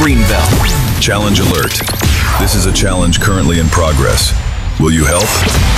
Greenville. Challenge alert. This is a challenge currently in progress. Will you help?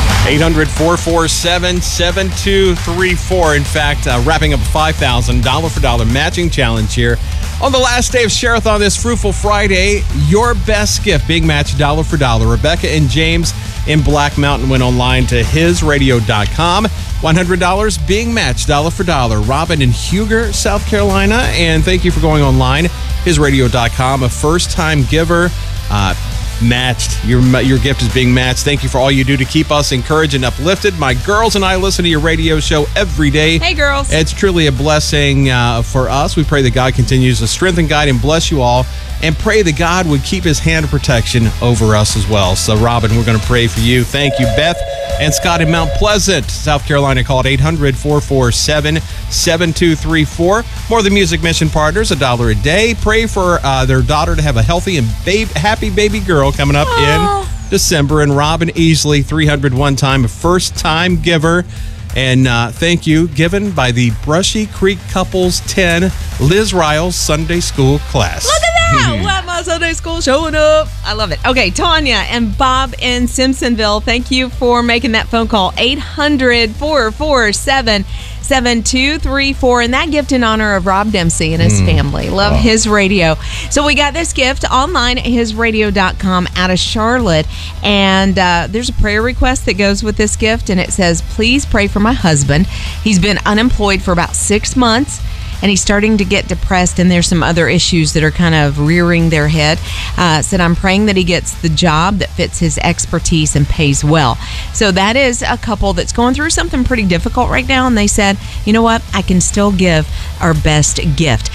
800-447-7234. In fact, wrapping up a $5,000 for dollar matching challenge here. On the last day of Share-a-thon this Fruitful Friday, your best gift being matched dollar for dollar. Rebecca and James in Black Mountain went online to hisradio.com. $100 being matched dollar for dollar. Robin in Huger, South Carolina. And thank you for going online. Hisradio.com. A first-time giver matched. Your gift is being matched. Thank you for all you do to keep us encouraged and uplifted. My girls and I listen to your radio show every day. Hey, girls. It's truly a blessing for us. We pray that God continues to strengthen, guide, and bless you all, and pray that God would keep his hand of protection over us as well. So, Robin, we're going to pray for you. Thank you, Beth and Scott in Mount Pleasant, South Carolina. Call at 800-447-7234. More of the Music Mission Partners, $1 a day. Pray for their daughter to have a healthy and happy baby girl coming up in December. And Robin Easley, 301 time, a first-time giver. And thank you, given by the Brushy Creek Couples 10 Liz Riles Sunday School class. Look at that! What, my Sunday school showing up. I love it. Okay, Tanya and Bob in Simpsonville, thank you for making that phone call. 800-447-7234. And that gift in honor of Rob Dempsey and his family. Love his radio. So we got this gift online at hisradio.com out of Charlotte. And there's a prayer request that goes with this gift. And it says, please pray for my husband. He's been unemployed for about 6 months. And he's starting to get depressed, and there's some other issues that are kind of rearing their head. Said, I'm praying that he gets the job that fits his expertise and pays well. So that is a couple that's going through something pretty difficult right now, and they said, you know what? I can still give our best gift.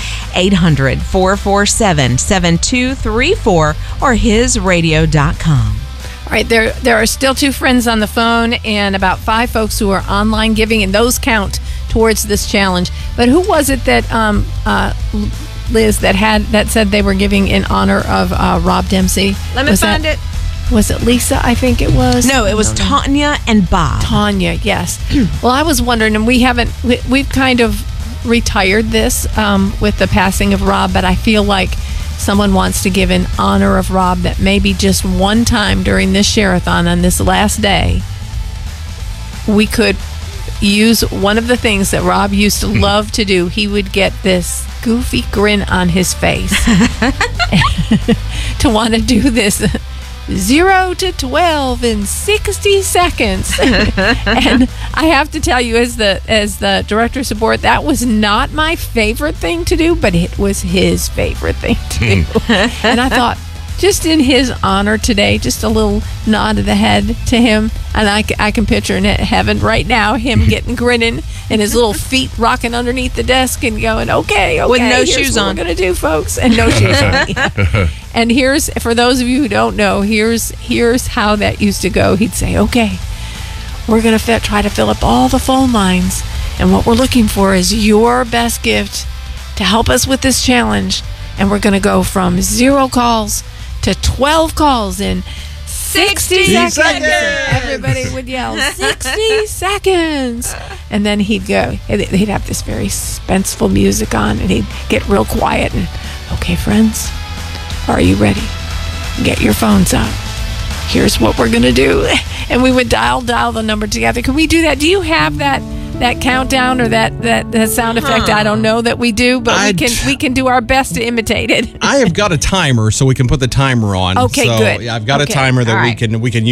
800-447-7234 or hisradio.com. All right, there are still 2 friends on the phone and about 5 folks who are online giving, and those count towards this challenge. But who was it that Liz that said they were giving in honor of Rob Dempsey? Let me find it. Was it Lisa? I think it was. No, it was Tanya and Bob. Tanya, yes. Well, I was wondering, and we've kind of retired this with the passing of Rob, but I feel like someone wants to give in honor of Rob, that maybe just one time during this Share-a-thon on this last day, we could use one of the things that Rob used to love to do. He would get this goofy grin on his face to want to do this 0 to 12 in 60 seconds. And I have to tell you, as the director of support, that was not my favorite thing to do, but it was his favorite thing to do. And I thought, just in his honor today, just a little nod of the head to him. And I can picture in heaven right now him grinning and his little feet rocking underneath the desk and going, okay, with no here's shoes what on. we're going to do, folks. And no shoes on. And here's, for those of you who don't know, here's how that used to go. He'd say, okay, we're going to try to fill up all the phone lines. And what we're looking for is your best gift to help us with this challenge. And we're going to go from 0 calls to 12 calls in 60 seconds. Everybody would yell, 60 seconds. And then he'd have this very suspenseful music on, and he'd get real quiet. And, okay, friends, are you ready? Get your phones out. Here's what we're going to do. And we would dial the number together. Can we do that? Do you have that countdown or that sound effect? I don't know that we do, but we can do our best to imitate it. I have got a timer, so we can put the timer on. Okay, so, good. Yeah, I've got a Okay, timer that all we right. can